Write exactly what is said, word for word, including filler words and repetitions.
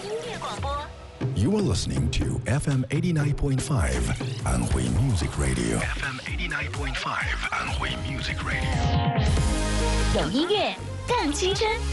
音乐广播。 You are listening to F M eighty-nine point five 安徽 Music Radio. F M eighty-nine point five 安徽 Music Radio. 有音乐更青春。